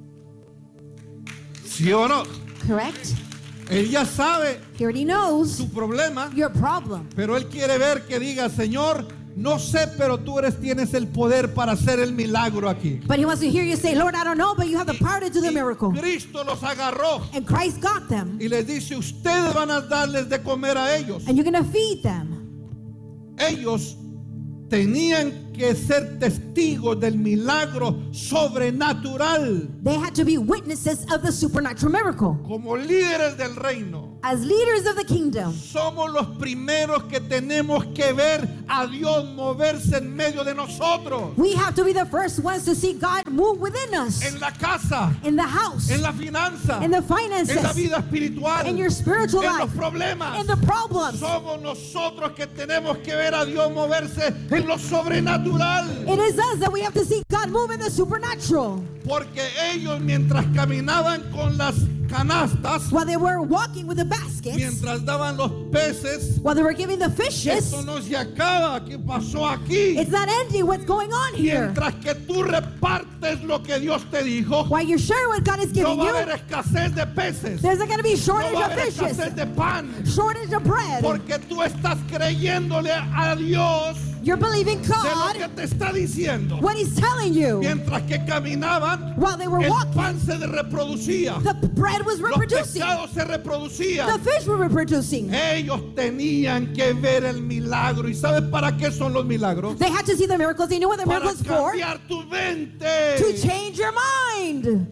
¿Sí o no? Correct? Él ya sabe He already knows tu problema, your problem. pero él quiere ver que diga, Señor, no sé, pero tú eres, tienes el poder para hacer el milagro aquí. But he wants to hear you say, Lord, I don't know, but you have the power to do the Y miracle. Cristo los agarró And Christ got them. y les dice, ustedes van a darles de comer a ellos. And you're going to feed them. Ellos tenían que ser testigos del milagro sobrenatural. They had to be witnesses of the supernatural miracle. Como líderes del reino, As leaders of the kingdom, somos los primeros que tenemos que ver a Dios moverse en medio de nosotros. we have to be the first ones to see God move within us. En la casa, In the house, en la finanza, in the en la finances, vida espiritual, in your spiritual en los life, problemas. in the problems. Somos nosotros que tenemos que ver a Dios moverse en lo sobrenatural. It is us that we have to see God move in the supernatural. Porque ellos mientras caminaban con las canastas, While they were walking with the baskets, mientras daban los peces, while they were giving the fishes, esto no se acaba. ¿Qué pasó aquí? it's not ending. What's going on here? Mientras que tú repartes lo que Dios te dijo, While you're sharing what God is no giving va a you, haber escasez de peces, there's not going to be no shortage va a of haber fishes, escasez de pan, shortage of bread. porque tú estás creyéndole a Dios You're believing de lo God que te está diciendo. what He's telling you. Mientras que caminaban, While they were el walking, pan se reproducía, the bread was los reproducing, pescados se reproducían. the fish were reproducing. Ellos tenían que ver el milagro. ¿Y sabes para qué son los milagros? They had to see the miracles. They knew what the Para miracles for. cambiar tu mente. To change your mind.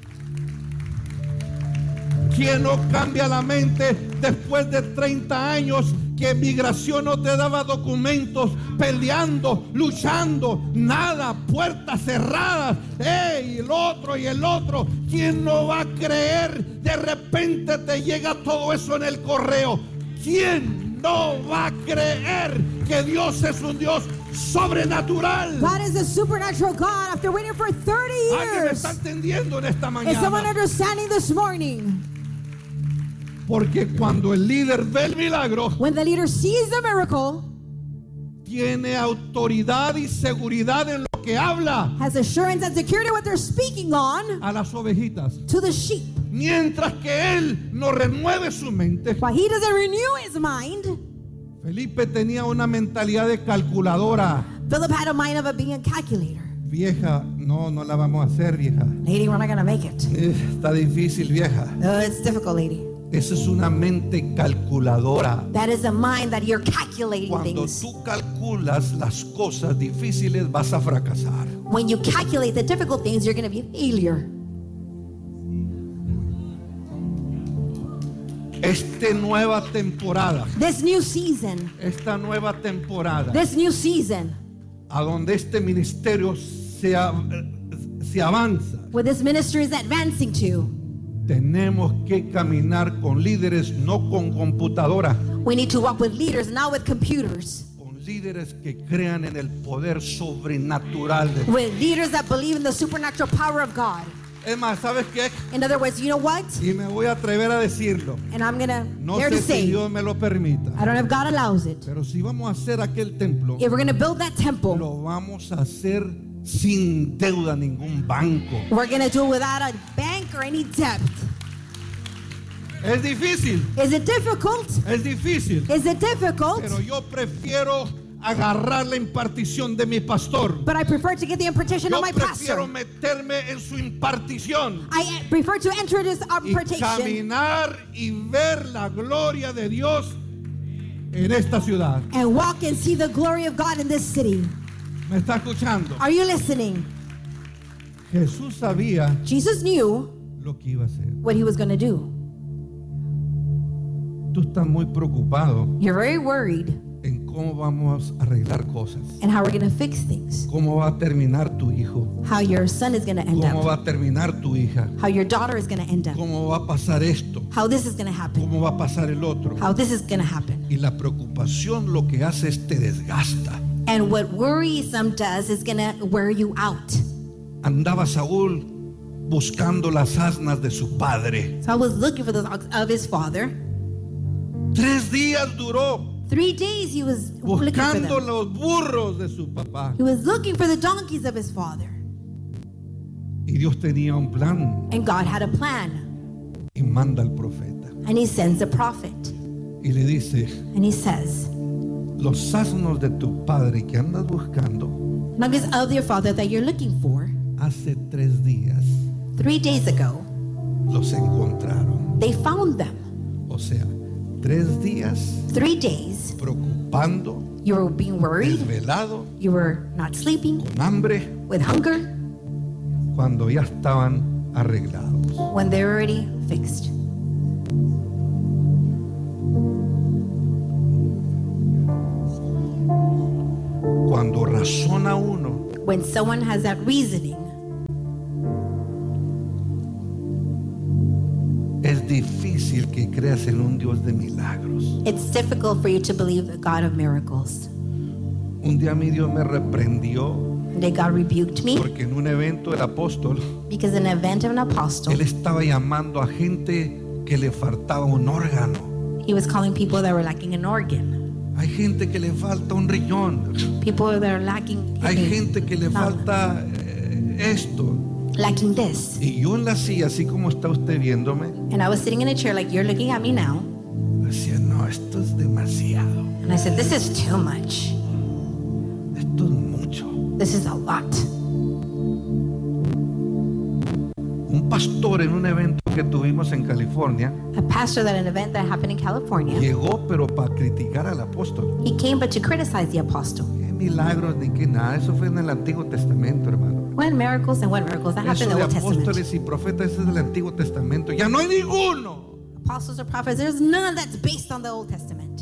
¿Quién no cambia la mente después de treinta años que migración no te daba documentos, peleando, luchando, nada, puertas cerradas, ¡ey! El otro y el otro? ¿Quién no va a creer? De repente te llega todo eso en el correo. ¿Quién no va a creer que Dios es un Dios sobrenatural? God is a supernatural God after waiting for thirty ¿Alguien me years. está entendiendo en esta Is someone mañana? understanding this morning? Porque cuando el líder ve el milagro, When the leader sees the miracle, tiene autoridad y seguridad en lo que habla has assurance and security what they're speaking on a las ovejitas. to the sheep. Mientras que él no renueve su mente, But he doesn't renew his mind. Felipe tenía una mentalidad de calculadora. Philip had a mind of a being a calculator. Vieja, no, no la vamos a hacer, vieja. Lady, we're not going to make it. Eh, Está difícil, vieja. No, it's difficult, lady. Esa es una mente calculadora. That is a mind that you're calculating Cuando things. tú calculas las cosas difíciles, vas a fracasar. When you calculate the difficult things, you're going to be a failure. Esta nueva temporada, This new season, esta nueva temporada, this new season, a donde este ministerio se, a- se avanza, where this ministry is advancing to, tenemos que caminar con líderes, no con computadora, we need to walk with leaders, not with computers. con líderes que crean en el poder sobrenatural de Dios. With leaders that believe in the supernatural power of God. Es más, ¿sabes qué? In other words, you know what? Y me voy a atrever a decirlo. And I'm going to No dare to sé si say, Dios me lo permita. I don't know if God allows it. Pero si vamos a hacer aquel templo, If we're going to build that temple, lo vamos a hacer sin deuda a ningún banco. we're going to do it without a bank or any debt. Es difícil, Is it difficult? es difícil. Is it difficult? Pero yo prefiero agarrar la impartición de mi pastor. But I prefer to get the impartation Yo of my prefiero pastor. meterme en su impartición I prefer to enter this y impartation caminar y ver la gloria de Dios en esta ciudad. and walk and see the glory of God in this city. ¿Me está escuchando? Are you listening? Jesús sabía Jesus knew lo que iba a hacer. what he was going to do. Tú estás muy preocupado You're very worried en cómo vamos a arreglar cosas. and how we're going to fix things. ¿Cómo va a terminar tu hijo? How your son is going to end ¿Cómo up. va a terminar tu hija? How your daughter is going to end up. ¿Cómo va a pasar esto? How this is going to happen. ¿Cómo va a pasar el otro? How this is going to happen. Y la preocupación lo que hace es te desgasta. And what worrisome does is going to wear you out. Andaba Saúl buscando las asnas de su padre. So I was looking for the ox of his father. Tres días duró Three days he was looking for buscando them. los burros de su papá. He was looking for the donkeys of his father. Y Dios tenía un plan. And God had a plan. y manda al profeta. And he sends a prophet. Y le dice, And he says, los asnos de tu padre que andas buscando, nuggets of your father that you're looking for, hace tres días three days ago, los encontraron. they found them. O sea, tres días Three days, preocupando, you were being worried, desvelado, you were not sleeping, con hambre, with hunger, cuando ya estaban arreglados. when they're already fixed. Cuando razona uno, When someone has that reasoning, es difícil que creas en un Dios de milagros. it's difficult for you to believe the God of miracles. Un día mi Dios me reprendió One day God rebuked me porque en un evento del apóstol, because in an event of an apostle, él estaba llamando a gente que le faltaba un órgano. he was calling people that were lacking an organ, Hay gente que le falta un riñón. people that are lacking Hay kidney, gente que le lung, falta eh, esto. lacking this. Y yo en la silla, así como está usted viéndome, And I was sitting in a chair like you're looking at me now, decía, no, esto es demasiado. and I said, this is too much. Esto es mucho. This is a lot. Un pastor en un evento que tuvimos en California A pastor that an event that happened in California, llegó, pero para criticar al apóstol. he came but to criticize the apostle. Qué milagros ni qué nada. Eso fue en el Antiguo Testamento, hermano. When miracles and what miracles that happened Eso in de the Old Testament. apóstoles y profetas eso es del Antiguo Testamento. Ya no hay ninguno. Apostles or prophets, there's none that's based on the Old Testament.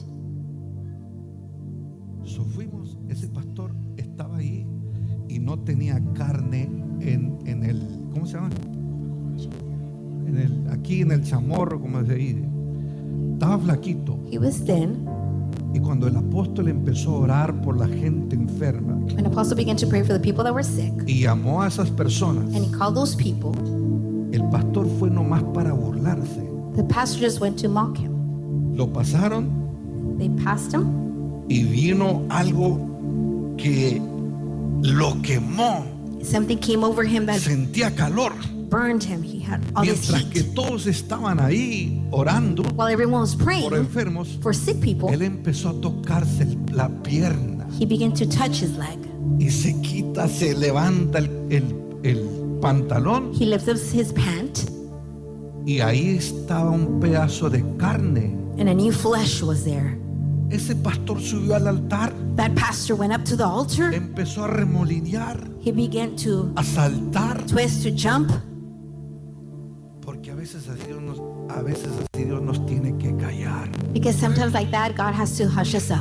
So fuimos, ese pastor estaba ahí y no tenía carne en, en el, ¿cómo se llama? En el, aquí en el chamorro, como se dice. Estaba flaquito. He was thin. Y cuando el apóstol empezó a orar por la gente enferma When the apostle began to pray for the people that were sick, y llamó a esas personas, and he called those people, el pastor fue nomás para burlarse. the pastor just went to mock him. Lo pasaron They passed him, y vino algo que lo quemó. something came over him that Sentía calor. burned him. He had all this Mientras que heat. todos estaban ahí orando While everyone was por praying enfermos, for sick people, él empezó a tocarse el- la pierna he began to touch his leg. y se quita, se levanta el, el- el pantalón He lifts up his pant, y ahí estaba un pedazo de carne. and a new flesh was there. Ese pastor subió al altar, That pastor went up to the altar. empezó a remolinear, He began to a saltar, twist, to jump, porque a veces así Dios nos, a veces así Dios nos tiene que callar. because sometimes like that, God has to hush us up.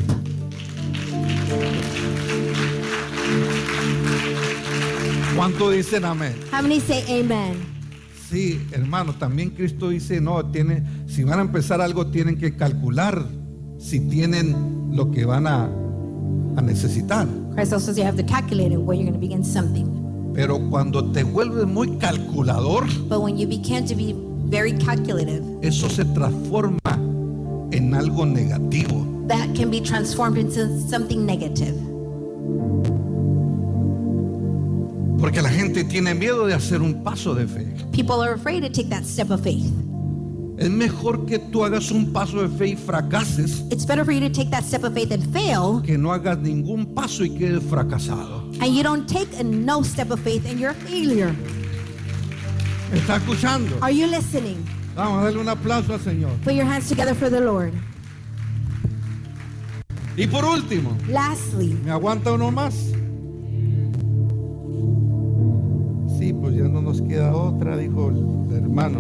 ¿Cuánto dicen amén? How many say amen? Sí, hermano, también Cristo dice, no, tiene, si van a empezar algo tienen que calcular si tienen lo que van a, a necesitar. Christ also says you have to calculate it where you're going to begin something. Pero cuando te vuelves muy calculador, But when you begin to be very calculative, eso se transforma en algo negativo. that can be transformed into something negative. Porque la gente tiene miedo de hacer un paso de fe. People are afraid to take that step of faith. Es mejor que tú hagas un paso de fe y fracases It's better for you to take that step of faith and fail, que no hagas ningún paso y quedes fracasado. and you don't take a no step of faith and you're a failure. ¿Me está escuchando? Are you listening? Vamos a darle un aplauso al Señor. Put your hands together for the Lord. Y por último, Lastly, ¿me aguanta uno más? Sí, pues ya no nos queda otra, dijo el hermano.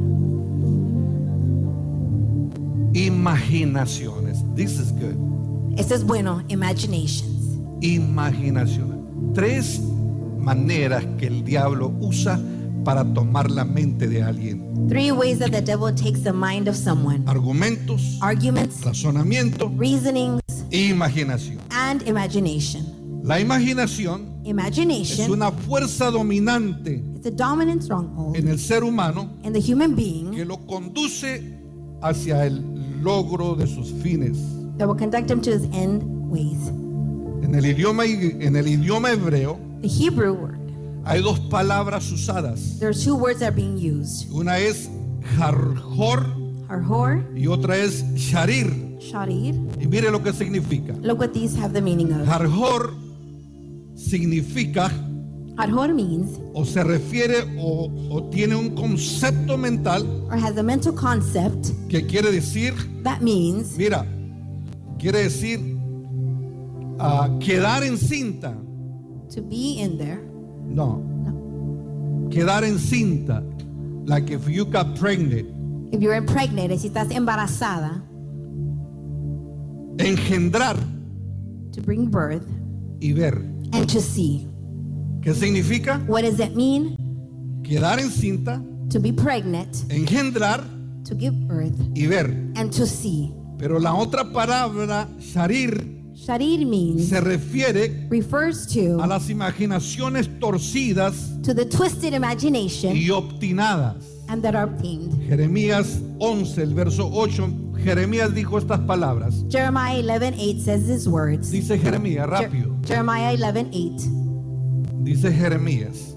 Imaginaciones. This is good. esto es bueno, imaginations. Imaginaciones. Tres maneras que el diablo usa para tomar la mente de alguien. Three ways that the devil takes the mind of someone: Argumentos, arguments, razonamiento reasonings, e imaginación. and imagination. La imaginación es Imagination una fuerza dominante is a dominant stronghold en el ser humano in the human being que lo conduce hacia el logro de sus fines. that will conduct him to his end ways. En el idioma, en el idioma hebreo The Hebrew word, hay dos palabras usadas. there are two words that are being used. Una es Harhor Harhor, y otra es Sharir. Sharir. Y mire lo que significa. Look what these have the meaning of. Harhor significa Harhor means, o se refiere o, o tiene un concepto mental or has a mental concept que quiere decir, that means mira, quiere decir ah, quedar encinta. to be in there. No. Quedar encinta. Like if you got pregnant. If you're pregnant, si estás embarazada, Engendrar to bring birth y ver. and to see. ¿Qué significa? What does it mean? Quedar encinta, To be pregnant, engendrar to give birth, y ver. and to see. Pero la otra palabra, sharir, Sharir means, se refiere refers to, a las imaginaciones torcidas to the twisted imagination y obstinadas. and that are obtained. Jeremías once, el verso ocho, Jeremías dijo estas palabras. Jeremiah eleven eight says these words. Dice Jeremías, Jer- rápido. Jeremiah eleven eight. Dice Jeremías.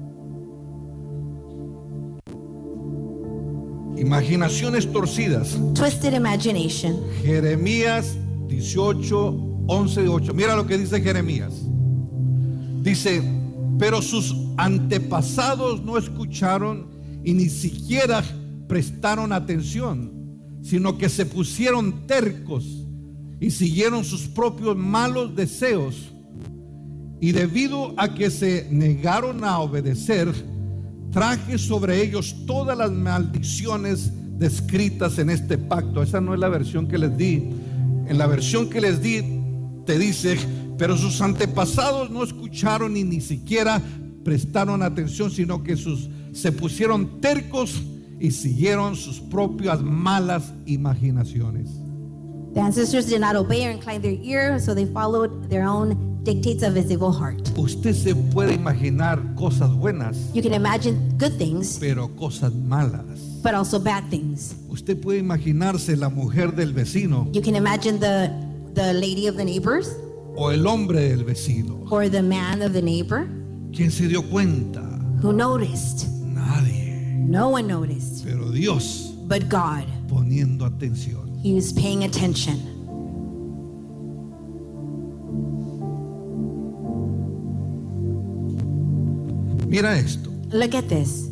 Imaginaciones torcidas. Twisted imagination. Jeremías dieciocho, once, ocho. Mira lo que dice Jeremías. Dice, pero sus antepasados no escucharon y ni siquiera prestaron atención, sino que se pusieron tercos y siguieron sus propios malos deseos. Y debido a que se negaron a obedecer, traje sobre ellos todas las maldiciones descritas en este pacto. Esa no es la versión que les di. En la versión que les di te dice, pero sus antepasados no escucharon y ni siquiera prestaron atención, sino que sus, se pusieron tercos y siguieron sus propias malas imaginaciones. The ancestors did not obey or incline their ear, so they followed their own dictates of his evil heart. Usted se puede imaginar cosas buenas, You can imagine good things, pero cosas malas. but also bad things. Usted puede imaginarse la mujer del vecino You can imagine the, the lady of the neighbors o el hombre del vecino. or the man of the neighbor ¿Quién se dio cuenta? who noticed. Nadie. No one noticed, Pero Dios but God. poniendo atención. He was paying attention. Mira esto. Look at this.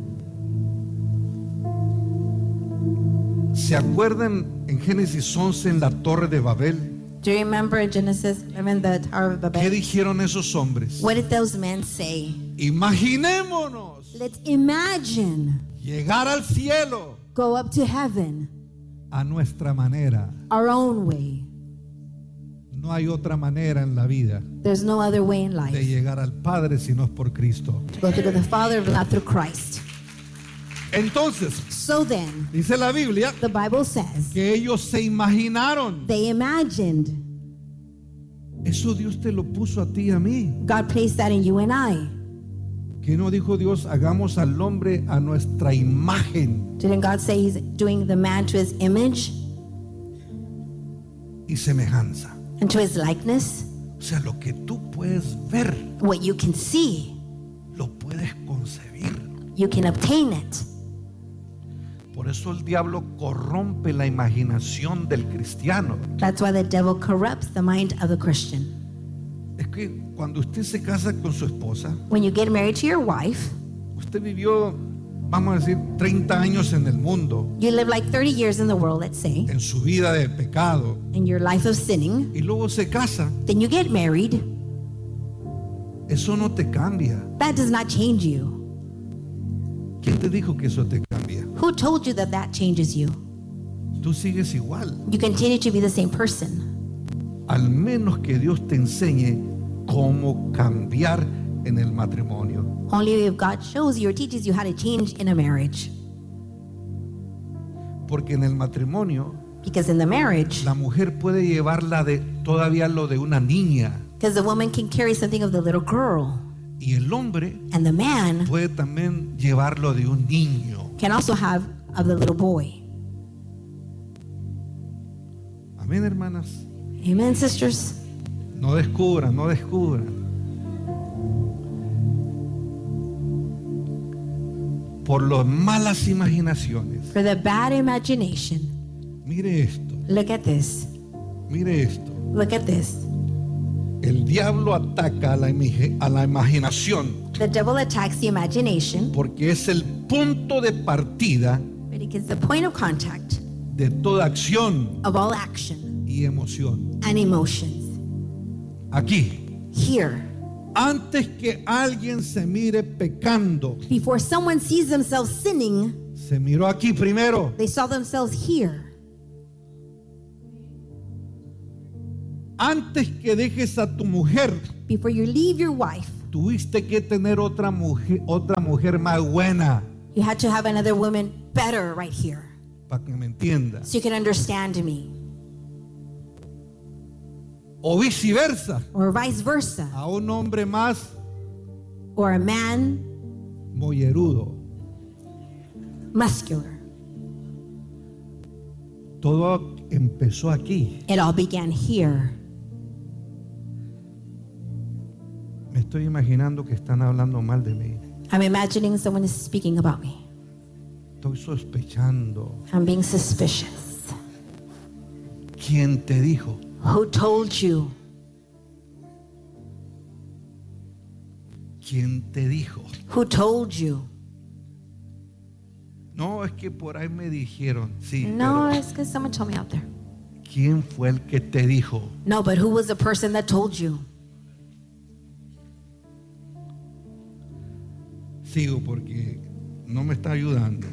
¿Se acuerdan en Génesis once en la torre de Babel? Do you remember in Genesis eleven, the Tower of ¿Qué Babel? dijeron esos hombres? What did those men say? Imaginémonos Let's imagine llegar al cielo go up to heaven a nuestra manera. our own way. No hay otra manera en la vida There's no other way in de life llegar al Padre si no es por Cristo. to go through the Father, but not through Christ. Entonces, So then, dice la Biblia the Bible says que ellos se imaginaron. they imagined. Eso Dios te lo puso a ti y a mí. God placed that in you and I. ¿Qué no dijo Dios? Hagamos al hombre a nuestra imagen Didn't God say He's doing the man to His image y semejanza. and to His likeness? O sea, lo que tú puedes ver, What you can see, lo puedes concebir. you can obtain it. Por eso el diablo corrompe la imaginación del cristiano. That's why the devil corrupts the mind of the Christian. Es que cuando usted se casa con su esposa, When you get married to your wife, usted vivió, vamos a decir, treinta años en el mundo, you live like thirty years in the world, let's say, en su vida de pecado, in your life of sinning. y luego se casa. Then you get married. Eso no te cambia. That does not change you. ¿Quién te dijo que eso te cambia? Who told you that that changes you? Tú sigues igual. You continue to be the same person. Al menos que Dios te enseñe cómo cambiar en el matrimonio. Only if God shows you or teaches you how to change in a marriage. Porque en el matrimonio Because in the marriage, la mujer puede llevarla de todavía lo de una niña because the woman can carry something of the little girl, y el hombre and the man puede también llevarlo de un niño. can also have of the little boy. Amén, hermanas. Amen, sisters. No descubran, no descubran. por las malas imaginaciones. for the bad imagination. Mire esto, Look at this. mire esto. Look at this. El diablo ataca a la, imagi- a la imaginación The devil attacks the imagination, porque es el punto de partida but it gets the point of contact de toda acción of all action y emoción. and emotions. Aquí, Here, antes que alguien se mire pecando, before someone sees themselves sinning, se miró aquí primero. they saw themselves here. Antes que dejes a tu mujer, Before you leave your wife, tuviste que tener otra mujer, otra mujer más buena, you had to have another woman better right here, para que me entienda. so you can understand me, O viceversa, or vice versa, a un hombre más or a man mollerudo. muscular. Todo empezó aquí. It all began here. Me estoy imaginando que están hablando mal de mí. I'm imagining someone is speaking about me. Estoy sospechando. I'm being suspicious. ¿Quién te dijo? Who told you? ¿Quién te dijo? Who told you? No, es que por ahí me dijeron. Sí, No, pero it's because someone told me out there. ¿quién fue el que te dijo? No, but who was the person that told you? Sigo porque no me está ayudando.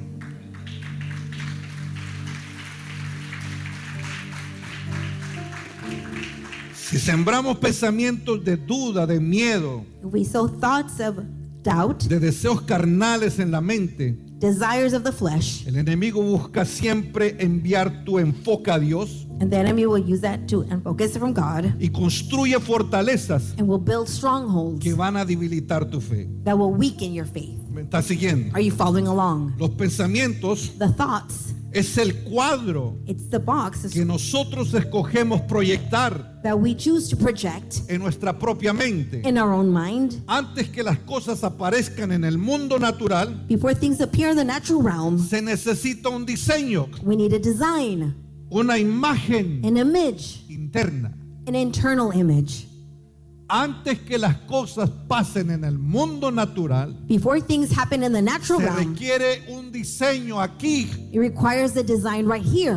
Si sembramos pensamientos de duda, de miedo, If we sow thoughts of doubt, de deseos carnales en la mente, desires of the flesh, el enemigo busca siempre enviar tu enfoque a Dios and the enemy will use that to unfocus from God y construye fortalezas and will build strongholds que van a debilitar tu fe. that will weaken your faith. ¿Me está siguiendo? Are you following along? Los pensamientos The thoughts, es el cuadro it's the box que nosotros escogemos proyectar that we choose to project en nuestra propia mente. in our own mind. Antes que las cosas aparezcan en el mundo natural, Before things appear in the natural realm, se necesita un diseño, we need a design, una imagen an image, interna. an internal image. Antes que las cosas pasen en el mundo natural, Before things happen in the natural se realm, requiere un diseño aquí it requires the design right here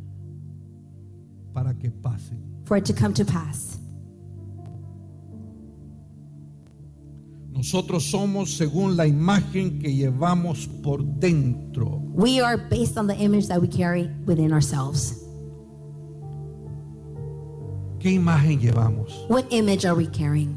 para que pasen. for it to come to pass. Nosotros somos según la imagen que llevamos por dentro. We are based on the image that we carry within ourselves. ¿Qué imagen llevamos? What image are we carrying?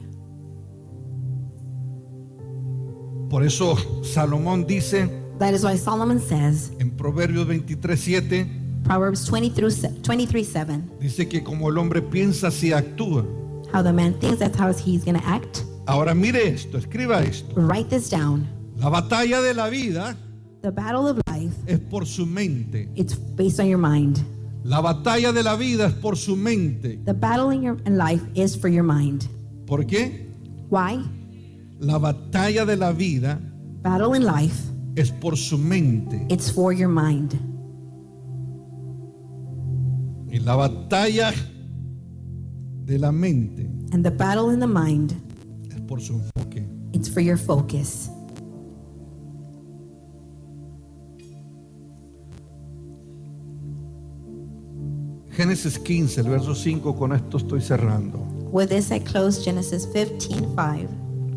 Por eso Salomón dice That is why Solomon says, en Proverbios veintitrés siete, Proverbs twenty-three seven, dice que como el hombre piensa, así actúa. how the man thinks, that's how he's going to act. Ahora mire esto, escriba esto. Write this down. La batalla de la vida The battle of life, es por su mente. it's based on your mind. La batalla de la vida es por su mente. The battle in your in life is for your mind. ¿Por qué? Why? La batalla de la vida Battle in life, es por su mente. it's for your mind. Y la batalla de la mente And the battle in the mind, es por su enfoque. it's for your focus. Génesis quince, el verso cinco, con esto estoy cerrando. With this, I close Genesis fifteen five.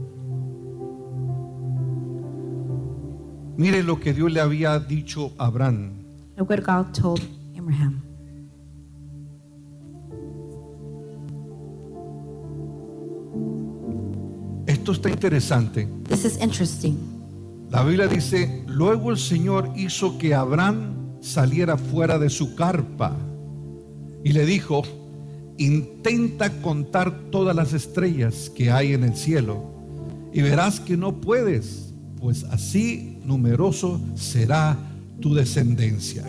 Mire lo que Dios le había dicho a Abraham. Look what God told Abraham. Esto está interesante. This is interesting. La Biblia dice, luego el Señor hizo que Abraham saliera fuera de su carpa y le dijo, intenta contar todas las estrellas que hay en el cielo y verás que no puedes, pues así numeroso será tu descendencia.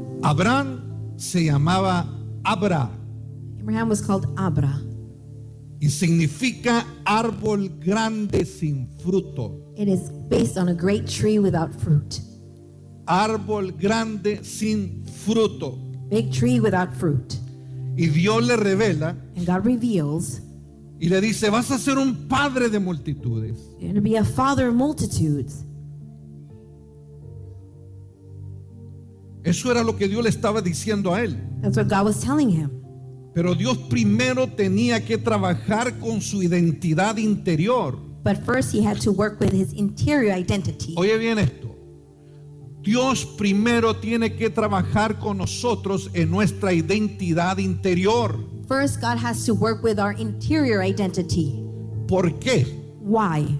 Abraham se llamaba Abra, Abraham was called Abra. Y significa árbol grande sin fruto. It is based on a great tree without fruit. Árbol grande sin fruto. Big tree without fruit. Y Dios le revela And God reveals, y le dice, vas a ser un padre de multitudes. you're going to be a father of multitudes. Eso era lo que Dios le estaba diciendo a él. That's what God was telling him. Pero Dios primero tenía que trabajar con su identidad interior. But first he had to work with his interior identity. Oye bien esto. Dios primero tiene que trabajar con nosotros en nuestra identidad interior. First, God has to work with our interior identity. ¿Por qué? Why?